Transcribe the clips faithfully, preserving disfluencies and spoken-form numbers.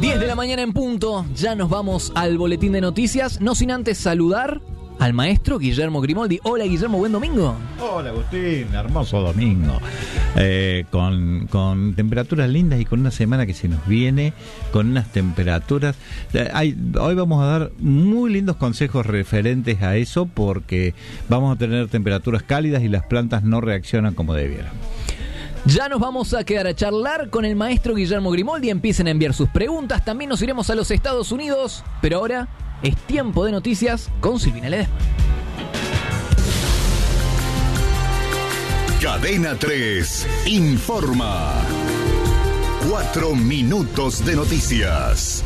diez de la mañana en punto, ya nos vamos al boletín de noticias, no sin antes saludar al maestro Guillermo Grimoldi. Hola Guillermo, buen domingo. Hola Agustín, hermoso domingo, eh, con, con temperaturas lindas y con una semana que se nos viene, con unas temperaturas, eh, hay, hoy vamos a dar muy lindos consejos referentes a eso, porque vamos a tener temperaturas cálidas y las plantas no reaccionan como debieran. Ya nos vamos a quedar a charlar con el maestro Guillermo Grimoldi. Empiecen a enviar sus preguntas. También nos iremos a los Estados Unidos. Pero ahora es tiempo de noticias con Silvina Ledesma. Cadena tres informa. Cuatro minutos de noticias.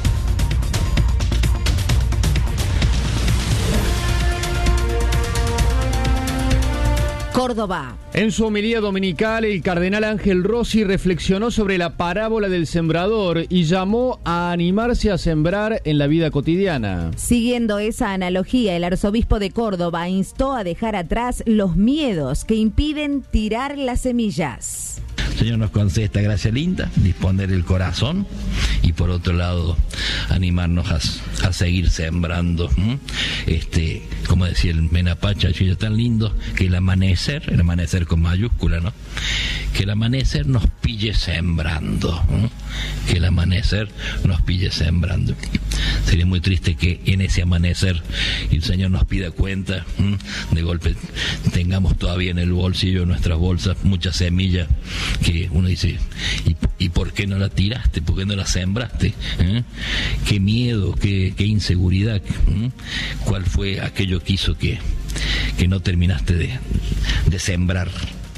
Córdoba. En su homilía dominical, el cardenal Ángel Rossi reflexionó sobre la parábola del sembrador y llamó a animarse a sembrar en la vida cotidiana. Siguiendo esa analogía, el arzobispo de Córdoba instó a dejar atrás los miedos que impiden tirar las semillas. El Señor nos concede esta gracia linda, disponer el corazón y por otro lado animarnos a, a seguir sembrando. ¿Mm? Este, como decía el Menapacha, chillo tan lindo, que el amanecer, el amanecer con mayúscula, ¿no? Que el amanecer nos pille sembrando, ¿Mm? que el amanecer nos pille sembrando. Sería muy triste que en ese amanecer el Señor nos pida cuenta, ¿Mm? de golpe tengamos todavía en el bolsillo de nuestras bolsas muchas semillas que uno dice, ¿y, y por qué no la tiraste? ¿Por qué no la sembraste? ¿Eh? ¿Qué miedo, qué, qué inseguridad? ¿Eh? ¿Cuál fue aquello que hizo que, que no terminaste de, de sembrar?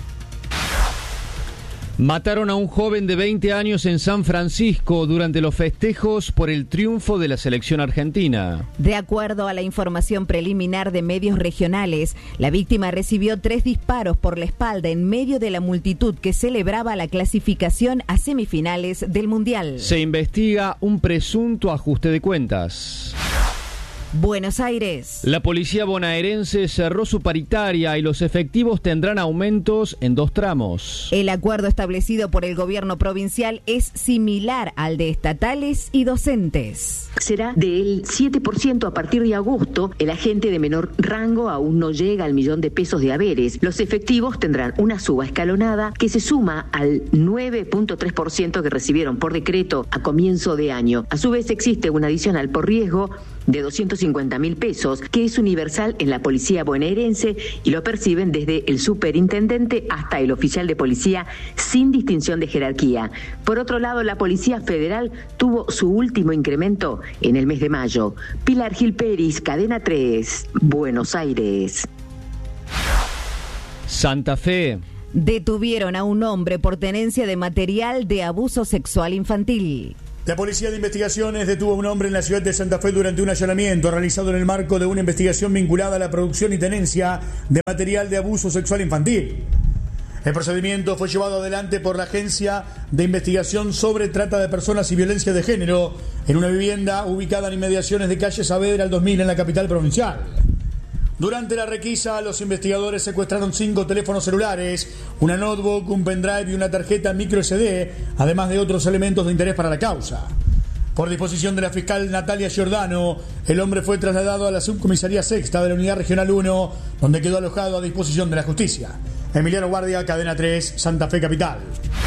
Mataron a un joven de veinte años en San Francisco durante los festejos por el triunfo de la selección argentina. De acuerdo a la información preliminar de medios regionales, la víctima recibió tres disparos por la espalda en medio de la multitud que celebraba la clasificación a semifinales del Mundial. Se investiga un presunto ajuste de cuentas. Buenos Aires. La policía bonaerense cerró su paritaria y los efectivos tendrán aumentos en dos tramos. El acuerdo establecido por el gobierno provincial es similar al de estatales y docentes. Será del siete por ciento a partir de agosto. El agente de menor rango aún no llega al millón de pesos de haberes. Los efectivos tendrán una suba escalonada que se suma al nueve punto tres por ciento que recibieron por decreto a comienzo de año. A su vez existe una adicional por riesgo de doscientos cincuenta mil pesos, que es universal en la policía bonaerense y lo perciben desde el superintendente hasta el oficial de policía sin distinción de jerarquía. Por otro lado, la Policía Federal tuvo su último incremento en el mes de mayo. Pilar Gil Peris, Cadena tres, Buenos Aires. Santa Fe. Detuvieron a un hombre por tenencia de material de abuso sexual infantil. La Policía de Investigaciones detuvo a un hombre en la ciudad de Santa Fe durante un allanamiento realizado en el marco de una investigación vinculada a la producción y tenencia de material de abuso sexual infantil. El procedimiento fue llevado adelante por la Agencia de Investigación sobre Trata de Personas y Violencia de Género en una vivienda ubicada en inmediaciones de calle Saavedra al dos mil en la capital provincial. Durante la requisa, los investigadores secuestraron cinco teléfonos celulares, una notebook, un pendrive y una tarjeta micro ese de, además de otros elementos de interés para la causa. Por disposición de la fiscal Natalia Giordano, el hombre fue trasladado a la subcomisaría sexta de la Unidad Regional uno, donde quedó alojado a disposición de la justicia. Emiliano Guardia, Cadena tres, Santa Fe Capital.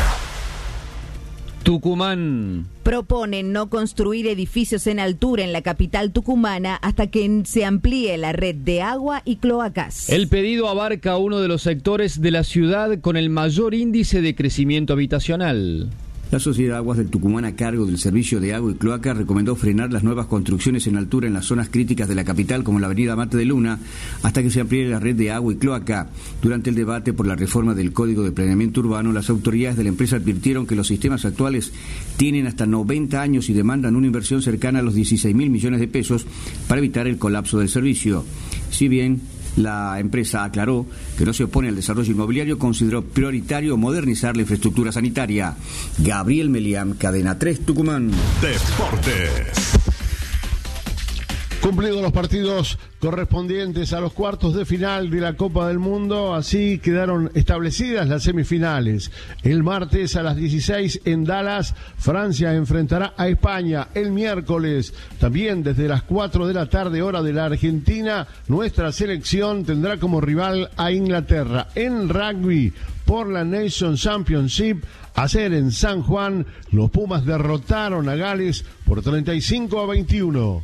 Tucumán. Proponen no construir edificios en altura en la capital tucumana hasta que se amplíe la red de agua y cloacas. El pedido abarca uno de los sectores de la ciudad con el mayor índice de crecimiento habitacional. La Sociedad Aguas del Tucumán, a cargo del Servicio de Agua y Cloaca, recomendó frenar las nuevas construcciones en altura en las zonas críticas de la capital, como la avenida Marte de Luna, hasta que se amplíe la red de agua y cloaca. Durante el debate por la reforma del Código de Planeamiento Urbano, las autoridades de la empresa advirtieron que los sistemas actuales tienen hasta noventa años y demandan una inversión cercana a los dieciséis mil millones de pesos para evitar el colapso del servicio. Si bien la empresa aclaró que no se opone al desarrollo inmobiliario, consideró prioritario modernizar la infraestructura sanitaria. Gabriel Meliam, Cadena tres, Tucumán. Deportes. Cumplidos los partidos correspondientes a los cuartos de final de la Copa del Mundo, así quedaron establecidas las semifinales. El martes a las dieciséis en Dallas, Francia enfrentará a España. El miércoles, también desde las cuatro de la tarde, hora de la Argentina, nuestra selección tendrá como rival a Inglaterra. En rugby, por la Nation Championship, ayer en San Juan, los Pumas derrotaron a Gales por treinta y cinco a veintiuno.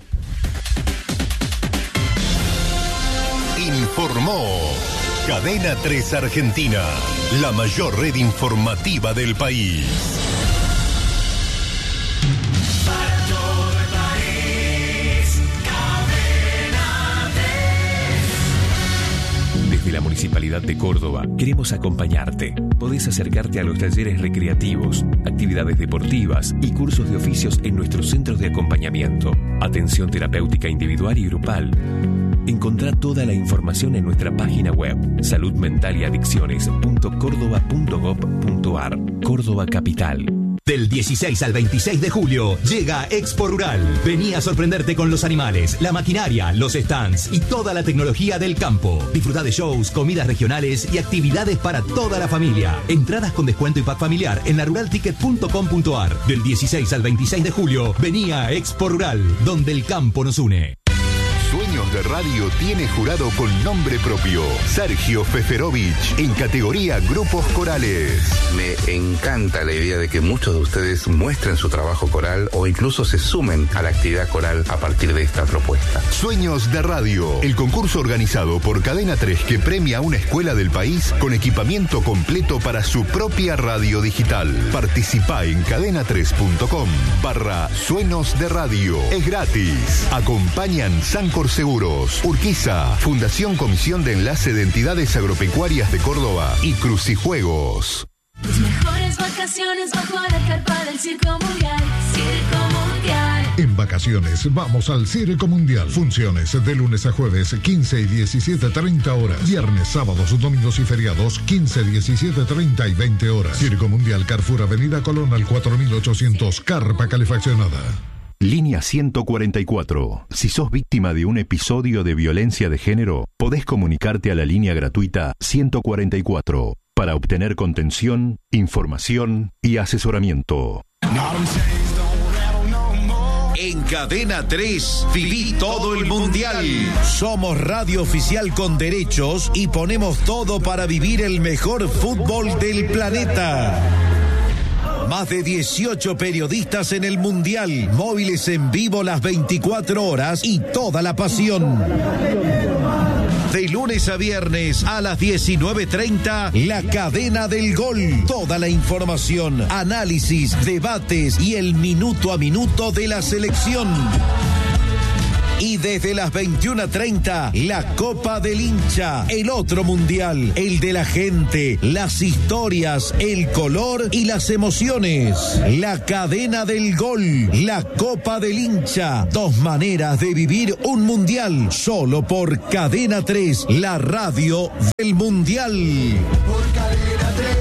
Informó Cadena tres Argentina, la mayor red informativa del país. Para todo el país, Cadena tres. Desde la Municipalidad de Córdoba queremos acompañarte. Podés acercarte a los talleres recreativos, actividades deportivas y cursos de oficios en nuestros centros de acompañamiento. Atención terapéutica individual y grupal. Encontrá toda la información en nuestra página web salud mental y adicciones punto córdoba punto gob punto ar. Córdoba Capital. Del dieciséis al veintiséis de julio llega Expo Rural. Vení a sorprenderte con los animales, la maquinaria, los stands y toda la tecnología del campo. Disfrutá de shows, comidas regionales y actividades para toda la familia. Entradas con descuento y pack familiar en la rural ticket punto com punto ar. Del dieciséis al veintiséis de julio, vení a Expo Rural, donde el campo nos une. Sueños de Radio tiene jurado con nombre propio, Sergio Feferovich, en categoría Grupos Corales. Me encanta la idea de que muchos de ustedes muestren su trabajo coral o incluso se sumen a la actividad coral a partir de esta propuesta. Sueños de Radio, el concurso organizado por Cadena tres que premia a una escuela del país con equipamiento completo para su propia radio digital. Participá en cadena tres punto com barra Sueños de Radio. Es gratis. Acompañan Sancor Seguros, Urquiza, Fundación Comisión de Enlace de Entidades Agropecuarias de Córdoba y Crucijuegos. Tus mejores vacaciones bajo la carpa del Circo Mundial. Circo Mundial. En vacaciones vamos al Circo Mundial. Funciones de lunes a jueves, quince y diecisiete treinta horas. Viernes, sábados, domingos y feriados, quince, diecisiete treinta y veinte horas. Circo Mundial, Carrefour, Avenida Colón al cuatro mil ochocientos, carpa calefaccionada. Línea ciento cuarenta y cuatro. Si sos víctima de un episodio de violencia de género, podés comunicarte a la línea gratuita ciento cuarenta y cuatro para obtener contención, información y asesoramiento. En Cadena tres, viví todo el mundial. Somos radio oficial con derechos y ponemos todo para vivir el mejor fútbol del planeta. Más de dieciocho periodistas en el Mundial, móviles en vivo las veinticuatro horas y toda la pasión. De lunes a viernes a las diecinueve treinta, La Cadena del Gol. Toda la información, análisis, debates y el minuto a minuto de la selección. Y desde las veintiuna treinta, la Copa del Hincha, el otro mundial, el de la gente, las historias, el color y las emociones. La Cadena del Gol, la Copa del Hincha, dos maneras de vivir un mundial, solo por Cadena tres, la radio del mundial. Por Cadena tres.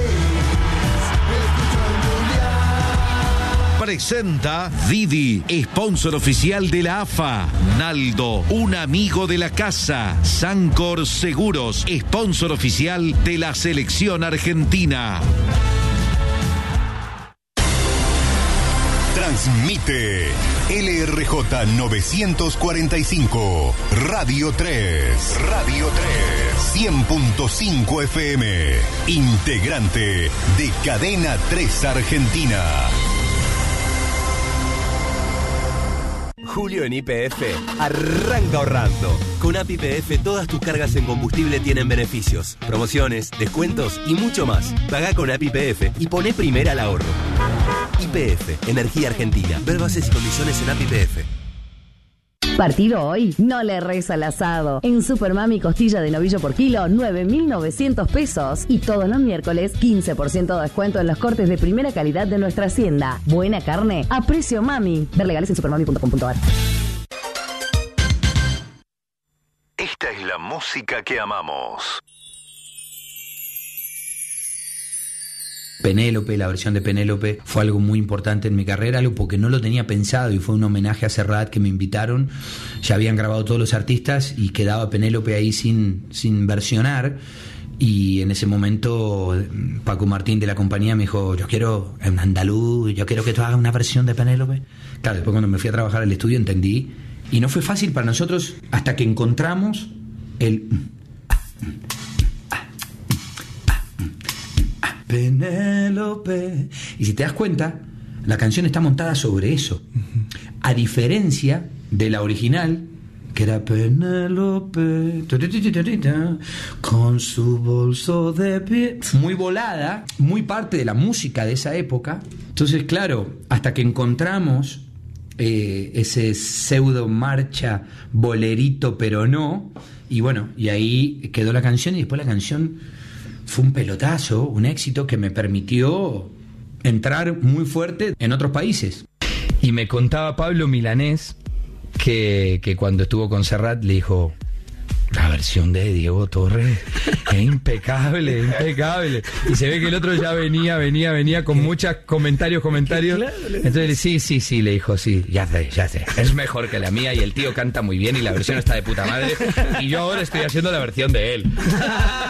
Presenta Didi, sponsor oficial de la A F A. Naldo, un amigo de la casa. Sancor Seguros, sponsor oficial de la selección argentina. Transmite L R J novecientos cuarenta y cinco, Radio tres. Radio tres, cien punto cinco F M. Integrante de Cadena tres Argentina. Julio en Y P F arranca ahorrando. Con A P I P F todas tus cargas en combustible tienen beneficios, promociones, descuentos y mucho más. Pagá con A P I P F y poné primera al ahorro. Y P F, Energía Argentina. Ver bases y condiciones en A P I P F. Partido hoy, no le reza al asado. En Supermami costilla de novillo por kilo, nueve mil novecientos pesos. Y todos los miércoles, quince por ciento de descuento en los cortes de primera calidad de nuestra hacienda. Buena carne a precio mami. Ver legales en supermami punto com punto ar. Esta es la música que amamos. Penélope, la versión de Penélope, fue algo muy importante en mi carrera, algo porque no lo tenía pensado y fue un homenaje a Serrat que me invitaron. Ya habían grabado todos los artistas y quedaba Penélope ahí sin, sin versionar. Y en ese momento Paco Martín de la compañía me dijo, yo quiero en andaluz, yo quiero que tú hagas una versión de Penélope. Claro, después cuando me fui a trabajar al estudio entendí. Y no fue fácil para nosotros hasta que encontramos el... Penélope. Y si te das cuenta, la canción está montada sobre eso. A diferencia de la original, que era Penélope con su bolso de pie, muy volada, muy parte de la música de esa época. Entonces, claro, hasta que encontramos eh, ese pseudo marcha bolerito, pero no, y bueno, y ahí quedó la canción. Y después la canción fue un pelotazo, un éxito que me permitió entrar muy fuerte en otros países. Y me contaba Pablo Milanés que, que cuando estuvo con Serrat le dijo, la versión de Diego Torres es impecable, impecable. Y se ve que el otro ya venía, venía, venía con muchos comentarios, comentarios. Entonces, sí, sí, sí, le dijo, sí, ya sé, ya sé. Es mejor que la mía y el tío canta muy bien y la versión está de puta madre. Y yo ahora estoy haciendo la versión de él.